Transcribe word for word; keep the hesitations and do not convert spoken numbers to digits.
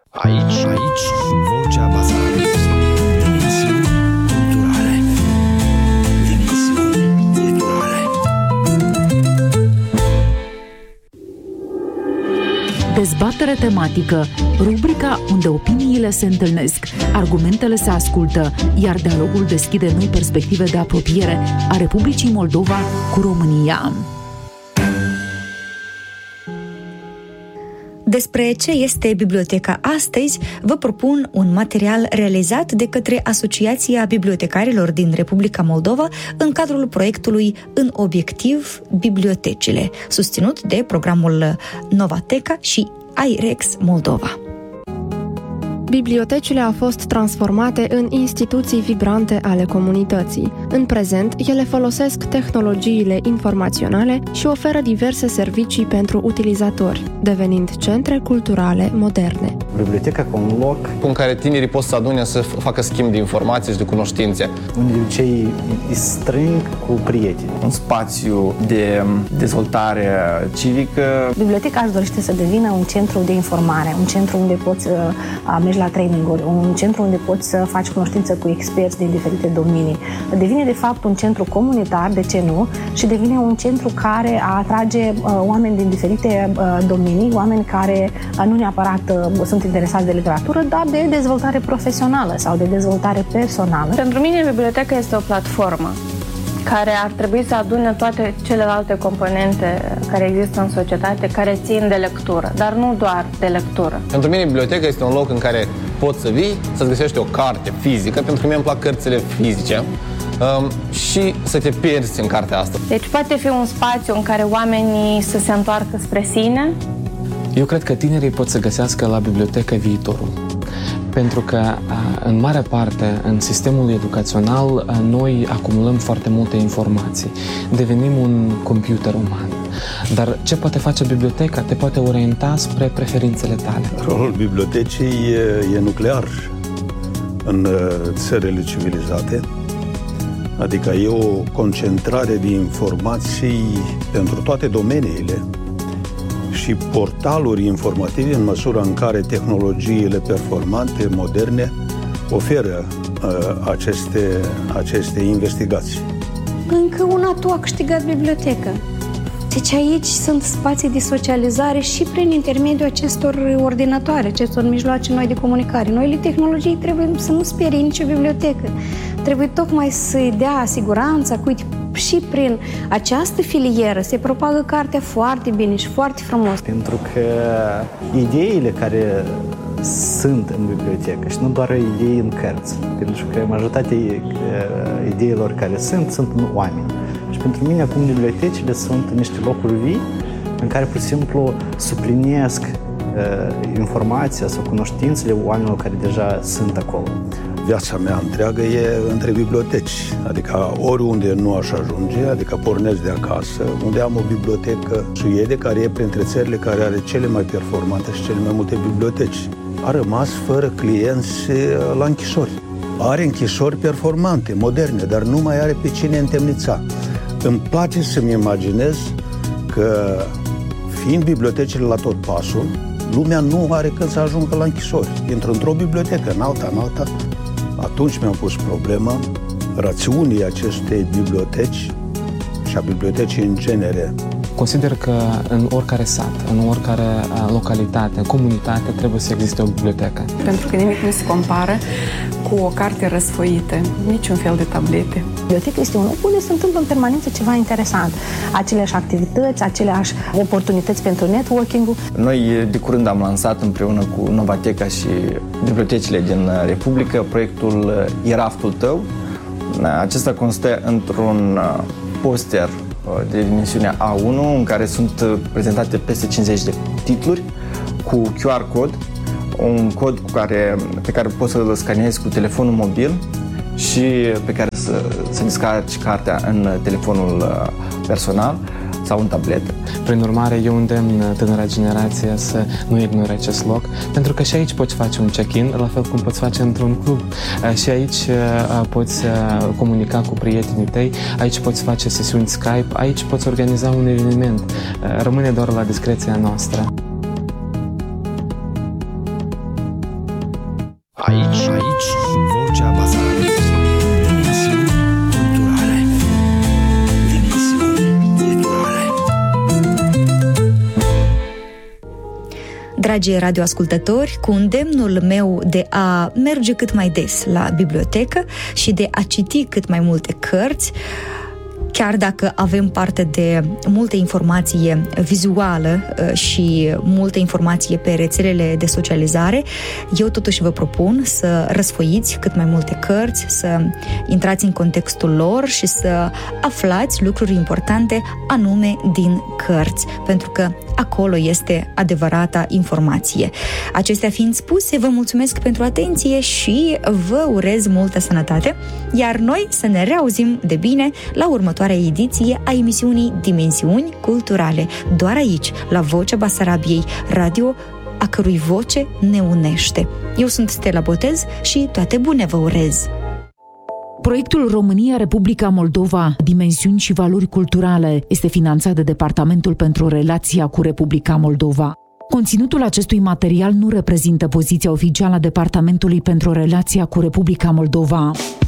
Aici, aici, Vocea Bazarului. Dimensiuni culturale. Dimensiuni culturale. Dezbatere tematică, rubrica unde opiniile se întâlnesc, argumentele se ascultă, iar dialogul deschide noi perspective de apropiere a Republicii Moldova cu România. Despre ce este biblioteca astăzi, vă propun un material realizat de către Asociația Bibliotecarilor din Republica Moldova în cadrul proiectului În obiectiv bibliotecile, susținut de programul Novateca și iRex Moldova. Bibliotecile au fost transformate în instituții vibrante ale comunității. În prezent, ele folosesc tehnologiile informaționale și oferă diverse servicii pentru utilizatori, devenind centre culturale moderne. Biblioteca ca un loc în care tinerii pot să adune, să facă schimb de informații și de cunoștințe. Unde de obicei îi strâng cu prieteni. Un spațiu de dezvoltare civică. Biblioteca își dorește să devină un centru de informare, un centru unde poți uh, mergi la traininguri, un centru unde poți să faci cunoștință cu experți din diferite domenii. Devine de fapt un centru comunitar, de ce nu, și devine un centru care atrage uh, oameni din diferite uh, domenii, oameni care uh, nu neapărat uh, sunt interesați de literatură, dar de dezvoltare profesională sau de dezvoltare personală. Pentru mine, biblioteca este o platformă care ar trebui să adune toate celelalte componente care există în societate, care țin de lectură, dar nu doar de lectură. Pentru mine, biblioteca este un loc în care poți să vii, să-ți găsești o carte fizică, pentru că mie îmi plac cărțile fizice, um, și să te pierzi în cartea asta. Deci poate fi un spațiu în care oamenii să se întoarcă spre sine. Eu cred că tinerii pot să găsească la bibliotecă viitorul. Pentru că, în mare parte, în sistemul educațional, noi acumulăm foarte multe informații. Devenim un computer uman. Dar ce poate face biblioteca? Te poate orienta spre preferințele tale. Rolul bibliotecii e, e nuclear în țările civilizate. Adică e o concentrare de informații pentru toate domeniile și portaluri informative în măsura în care tehnologiile performante, moderne, oferă uh, aceste, aceste investigații. Încă una tu a câștigat biblioteca. Deci aici sunt spații de socializare și prin intermediul acestor ordinatoare, acestor mijloace noi de comunicare. Noile tehnologii trebuie să nu sperie nicio bibliotecă. Trebuie tocmai să-i dea siguranța, cu uite, și prin această filieră se propagă cartea foarte bine și foarte frumos. Pentru că ideile care sunt în bibliotecă și nu doar idei în cărți, pentru că majoritatea ideilor care sunt, sunt în oameni. Și pentru mine acum bibliotecile sunt niște locuri vii în care pur și simplu suplinesc uh, informația sau cunoștințele oamenilor care deja sunt acolo. Viața mea întreagă e între biblioteci, adică oriunde nu aș ajunge, adică pornesc de acasă, unde am o bibliotecă Suede, care e printre țările care are cele mai performante și cele mai multe biblioteci. A rămas fără clienți la închisori. Are închisori performante, moderne, dar nu mai are pe cine întemnița. Îmi place să-mi imaginez că, fiind bibliotecile la tot pasul, lumea nu are când să ajungă la închisori. Intră într-o bibliotecă, în alta, în alta. Atunci mi-am pus problema rațiunii acestei biblioteci și a bibliotecii în genere. Consider că în oricare sat, în oricare localitate, în comunitate trebuie să existe o bibliotecă. Pentru că nimic nu se compară cu o carte răsfoită, niciun fel de tablete. Biblioteca este un loc unde se întâmplă în permanență ceva interesant. Aceleași activități, aceleași oportunități pentru networking-ul. Noi de curând am lansat împreună cu Novateca și bibliotecile din Republică proiectul E raftul tău. Acesta constă într-un poster de dimensiunea A unu, în care sunt prezentate peste cincizeci de titluri cu Q R cod, un cod cu care, pe care poți să-l scanezi cu telefonul mobil și pe care să, să descarci cartea în telefonul personal sau în tabletă. Prin urmare, eu îndemn tânăra generație să nu ignore acest loc, pentru că și aici poți face un check-in, la fel cum poți face într-un club. Și aici poți comunica cu prietenii tăi, aici poți face sesiuni Skype, aici poți organiza un eveniment. Rămâne doar la discreția noastră. Aici, aici, Vocea Basarabiei. Dimensiuni culturale. Dimensiuni culturale. Dragi radioascultători, cu îndemnul meu de a merge cât mai des la bibliotecă și de a citi cât mai multe cărți, chiar dacă avem parte de multă informație vizuală și multă informație pe rețelele de socializare, eu totuși vă propun să răsfoiți cât mai multe cărți, să intrați în contextul lor și să aflați lucruri importante anume din cărți, pentru că acolo este adevărata informație. Acestea fiind spuse, vă mulțumesc pentru atenție și vă urez multă sănătate, iar noi să ne reauzim de bine la următoarea ediție a emisiunii Dimensiuni Culturale, doar aici, la Vocea Basarabiei, radio a cărui voce ne unește. Eu sunt Stella Botez și toate bune vă urez! Proiectul România-Republica Moldova, Dimensiuni și Valori Culturale, este finanțat de Departamentul pentru Relația cu Republica Moldova. Conținutul acestui material nu reprezintă poziția oficială a Departamentului pentru Relația cu Republica Moldova.